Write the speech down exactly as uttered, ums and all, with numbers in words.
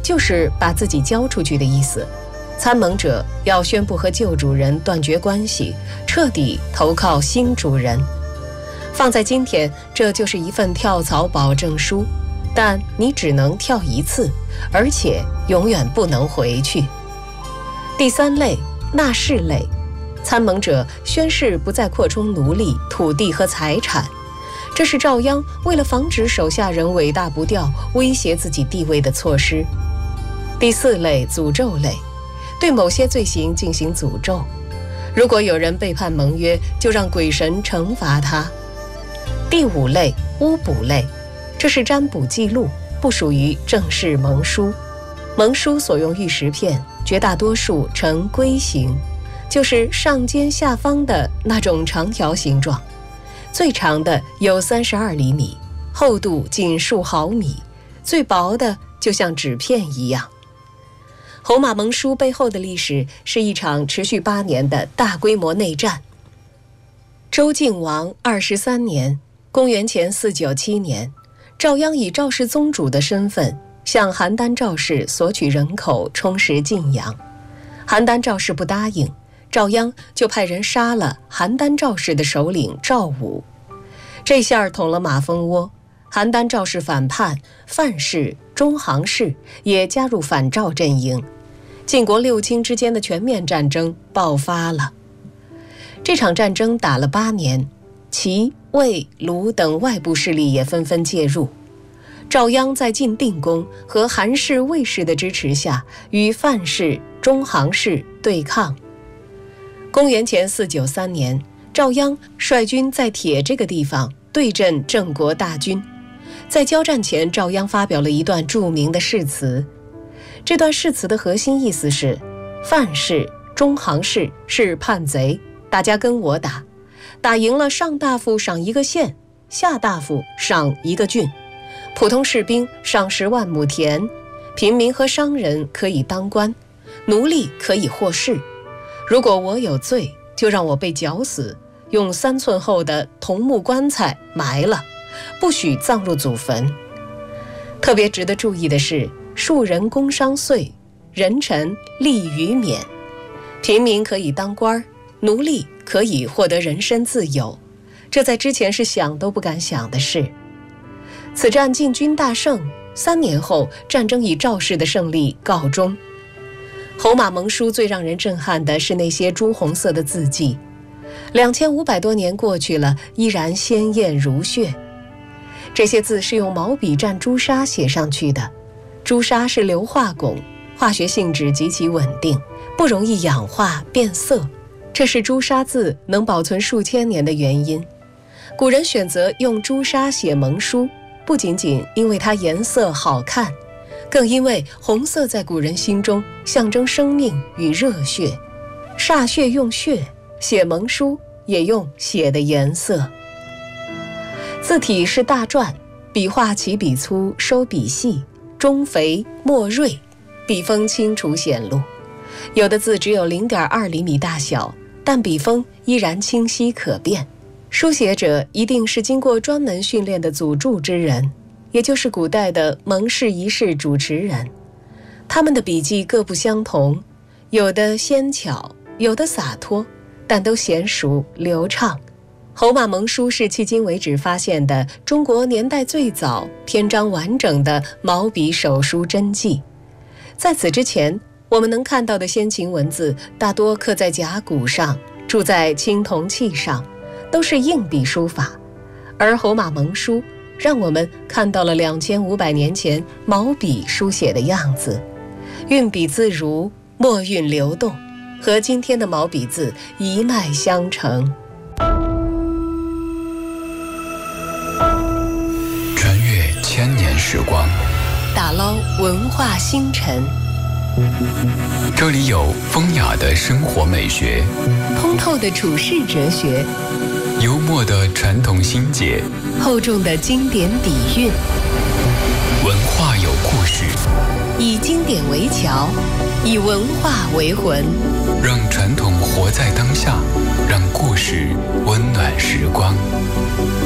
就是把自己交出去的意思。参盟者要宣布和旧主人断绝关系，彻底投靠新主人。放在今天，这就是一份跳槽保证书，但你只能跳一次，而且永远不能回去。第三类，纳税类，参盟者宣誓不再扩充奴隶、土地和财产，这是赵鞅为了防止手下人尾大不掉、威胁自己地位的措施。第四类，诅咒类，对某些罪行进行诅咒，如果有人背叛盟约，就让鬼神惩罚他。第五类，巫卜类，这是占卜记录，不属于正式盟书。盟书所用玉石片，绝大多数呈龟形，就是上尖下方的那种长条形状，最长的有三十二厘米，厚度仅数毫米，最薄的就像纸片一样。侯马盟书背后的历史是一场持续八年的大规模内战。周敬王二十三年，公元前四九七年，赵鞅以赵氏宗主的身份向邯郸赵氏索取人口，充实晋阳。邯郸赵氏不答应，赵鞅就派人杀了邯郸赵氏的首领赵武。这下捅了马蜂窝，邯郸赵氏反叛，范氏、中行氏也加入反赵阵营。晋国六卿之间的全面战争爆发了。这场战争打了八年，齐、魏、鲁等外部势力也纷纷介入。赵鞅在晋定公和韩氏、魏氏的支持下，与范氏、中行氏对抗。公元前四九三年，赵鞅率军在铁这个地方对阵郑国大军。在交战前，赵鞅发表了一段著名的誓词。这段誓词的核心意思是：范氏、中行氏是叛贼，大家跟我打，打赢了上大夫赏一个县，下大夫赏一个郡，普通士兵赏十万亩田，平民和商人可以当官，奴隶可以获释。如果我有罪，就让我被绞死，用三寸厚的桐木棺材埋了，不许葬入祖坟。特别值得注意的是，庶人工商税，人臣利于免，平民可以当官，奴隶可以获得人身自由，这在之前是想都不敢想的事。此战晋军大胜，三年后，战争以赵氏的胜利告终。侯马盟书最让人震撼的是那些朱红色的字迹，两千五百多年过去了，依然鲜艳如血。这些字是用毛笔蘸朱砂写上去的，朱砂是硫化汞，化学性质极其稳定，不容易氧化变色，这是朱砂字能保存数千年的原因。古人选择用朱砂写盟书，不仅仅因为它颜色好看，更因为红色在古人心中象征生命与热血，歃血用血，写盟书也用血的颜色。字体是大篆，笔画起笔粗，收笔细，中肥末锐，笔锋清楚显露。有的字只有 零点二厘米大小，但笔锋依然清晰可辨。书写者一定是经过专门训练的组注之人，也就是古代的盟誓仪式主持人。他们的笔迹各不相同，有的纤巧，有的洒脱，但都娴熟流畅。侯马盟书是迄今为止发现的中国年代最早、篇章完整的毛笔手书真迹。在此之前，我们能看到的先秦文字大多刻在甲骨上，铸在青铜器上，都是硬笔书法。而侯马盟书让我们看到了两千五百年前毛笔书写的样子，运笔自如，墨韵流动，和今天的毛笔字一脉相承。 穿越千年时光， 打捞文化星辰， 这里有风雅的生活美学， 通透的处世哲学， 幽默的传统心结， 厚重的经典底蕴。 文化有故事， 以经典为桥，以文化为魂， 让传统活在当下，让故事温暖时光。